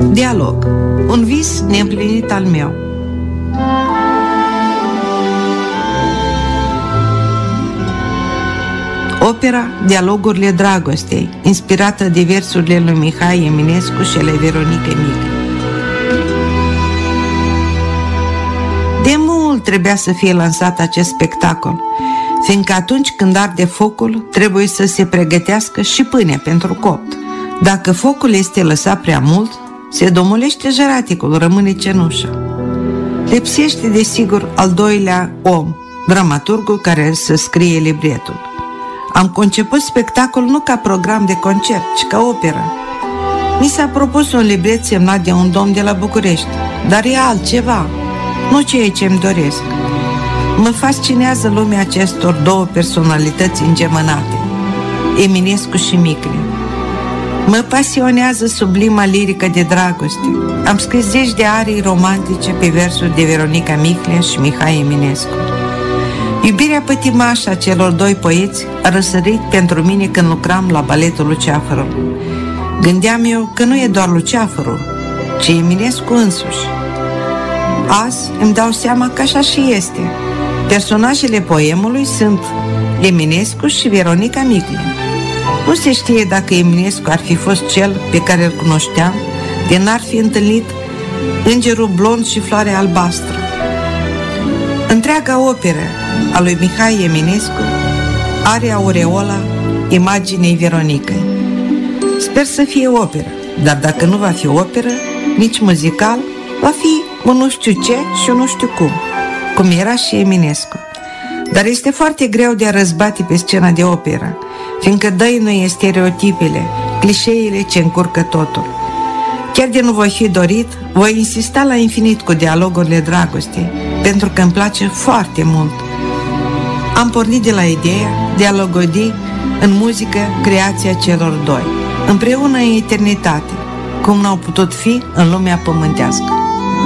Dialog. Un vis neîmplinit al meu. Opera Dialogurile dragostei, inspirată de versurile lui Mihai Eminescu și ale Veronicăi Miclea. De mult trebuia să fie lansat acest spectacol, fiindcă atunci când arde focul, trebuie să se pregătească și pâinea pentru copt. Dacă focul este lăsat prea mult, se domolește jeraticul, rămâne cenușă. Lipsește, desigur, al doilea om, dramaturgul care să scrie libretul. Am conceput spectacolul nu ca program de concert, ci ca operă. Mi s-a propus un libret semnat de un domn de la București, dar e altceva, nu ceea ce îmi doresc. Mă fascinează lumea acestor două personalități îngemănate, Eminescu și Miclea. Mă pasionează sublima lirică de dragoste. Am scris zeci de arii romantice pe versuri de Veronica Miclea și Mihai Eminescu. Iubirea pătimașă a celor doi poeți a răsărit pentru mine când lucram la baletul Luceafărul. Gândeam eu că nu e doar Luceafărul, ci Eminescu însuși. Azi îmi dau seama că așa și este. Personajele poemului sunt Eminescu și Veronica Miclea. Nu se știe dacă Eminescu ar fi fost cel pe care îl cunoșteam, de n-ar fi întâlnit îngerul blond și floarea albastră. Întreaga operă a lui Mihai Eminescu are aureola imaginei Veronicăi. Sper să fie operă, dar dacă nu va fi operă, nici muzical, va fi un nu știu ce și un nu știu cum era și Eminescu. Dar este foarte greu de a răzbate pe scena de operă, fiindcă dăinuie stereotipele, clișeile ce încurcă totul. Chiar de nu voi fi dorit, voi insista la infinit cu dialogurile dragostei, pentru că îmi place foarte mult. Am pornit de la ideea de a logodi în muzică creația celor doi, împreună în eternitate, cum n-au putut fi în lumea pământească.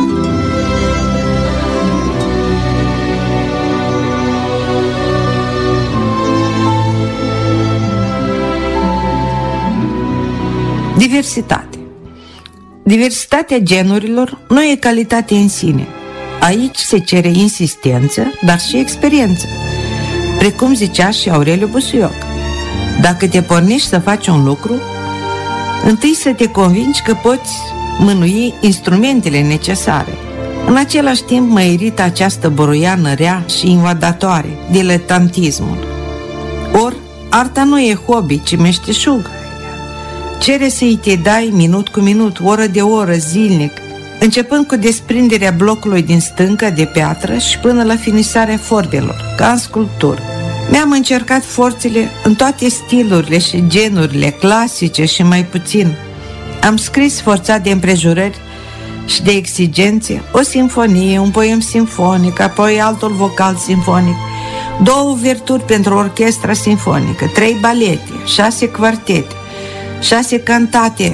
Diversitate. Diversitatea genurilor nu e calitate în sine. Aici se cere insistență, dar și experiență. Precum zicea și Aureliu Busuioc, dacă te pornești să faci un lucru, întâi să te convingi că poți mânui instrumentele necesare. În același timp mă irită această buruiană rea și invadatoare, diletantismul. Or, arta nu e hobby, ci meșteșug. Cere să-i te dai minut cu minut, oră de oră, zilnic, începând cu desprinderea blocului din stâncă de piatră și până la finisarea forbelor, ca în sculptură. Mi-am încercat forțele în toate stilurile și genurile, clasice și mai puțin. Am scris forțat de împrejurări și de exigențe, o simfonie, un poem simfonic, apoi altul vocal simfonic, 2 uverturi pentru orchestra simfonică, 3 balete, 6 quartete, 6 cantate,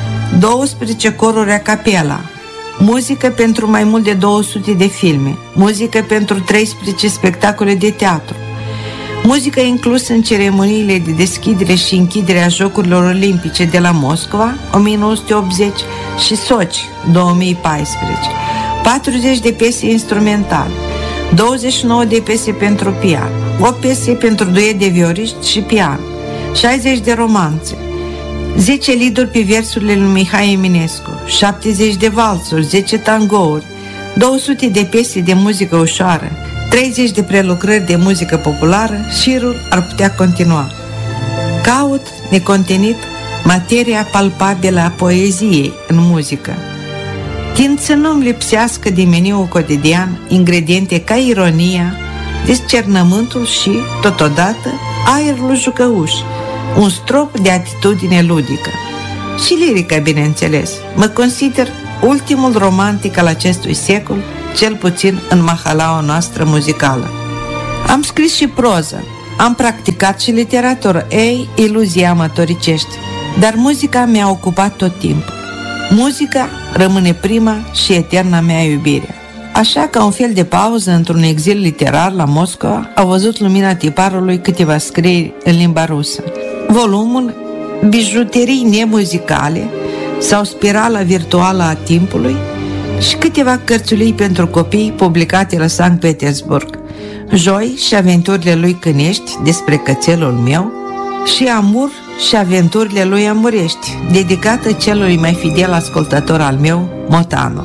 12 coruri a capela, muzică pentru mai mult de 200 de filme, muzică pentru 13 spectacole de teatru, muzică inclusă în ceremoniile de deschidere și închidere a Jocurilor Olimpice de la Moscova, 1980 și Sochi, 2014, 40 de piese instrumentale, 29 de piese pentru pian, 8 piese pentru duet de violiști și pian, 60 de romanțe, 10 liduri pe versurile lui Mihai Eminescu, 70 de valsuri, 10 tangouri, 200 de piese de muzică ușoară, 30 de prelucrări de muzică populară, șirul ar putea continua. Caut necontenit materia palpabilă a poeziei în muzică. Tind să nu-mi lipsească din meniul cotidian ingrediente ca ironia, discernământul și, totodată, aerul jucăuș, un strop de atitudine ludică. Și lirica, bineînțeles. Mă consider ultimul romantic al acestui secol, cel puțin în mahalaua noastră muzicală. Am scris și proză, am practicat și literatură, iluzii amatoricești, dar muzica mi-a ocupat tot timpul. Muzica rămâne prima și eterna mea iubire. Așa, ca un fel de pauză într-un exil literar la Moscova, au văzut lumina tiparului câteva scrieri în limba rusă. Volumul Bijuterii nemuzicale sau Spirala virtuală a timpului și câteva cărțulii pentru copii publicate la Sankt Petersburg, Joi și aventurile lui Cânești despre cățelul meu și Amur și aventurile lui Amurești, dedicată celui mai fidel ascultător al meu, Motanu.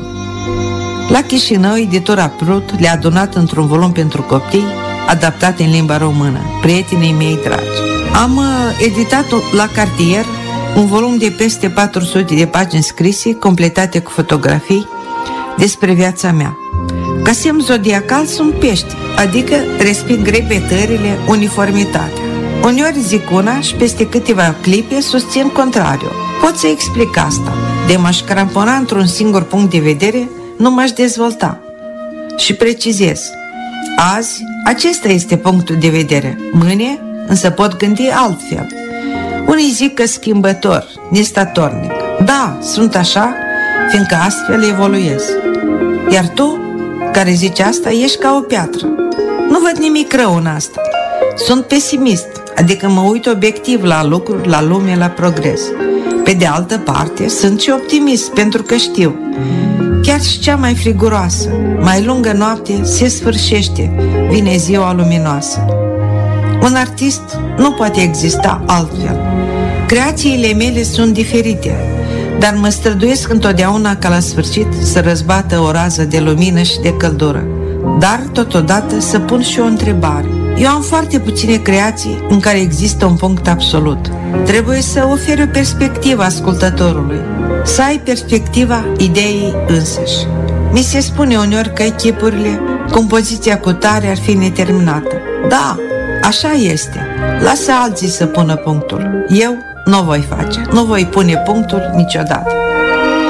La Chișinău, editura Prut le-a adunat într-un volum pentru copii, adaptat în limba română, prietenii mei dragi. Am editat la Cartier un volum de peste 400 de pagini scrise, completate cu fotografii despre viața mea. Ca semn zodiacal sunt pești, adică resping repetările, uniformitatea. Uneori zic una și peste câteva clipe susțin contrariul. Pot să explic asta. De m-aș crampona într-un singur punct de vedere, nu m-aș dezvolta. Și precizez. Azi, acesta este punctul de vedere. Mâine, însă pot gândi altfel. Unii zic că schimbător, nestatornic. Da, sunt așa, fiindcă astfel evoluez. Iar tu, care zici asta, ești ca o piatră. Nu văd nimic rău în asta. Sunt pesimist, adică mă uit obiectiv la lucruri, la lume, la progres. Pe de altă parte, sunt și optimist, pentru că știu. Chiar și cea mai friguroasă, mai lungă noapte se sfârșește, vine ziua luminoasă. Un artist nu poate exista altfel. Creațiile mele sunt diferite, dar mă străduiesc întotdeauna ca la sfârșit să răzbată o rază de lumină și de căldură. Dar, totodată, să pun și o întrebare. Eu am foarte puține creații în care există un punct absolut. Trebuie să oferi o perspectivă ascultătorului, să ai perspectiva ideii însăși. Mi se spune uneori că echipurile, compoziția cu tare ar fi neterminată. Da, așa este. Lasă alții să pună punctul. Eu nu voi face, nu voi pune punctul niciodată.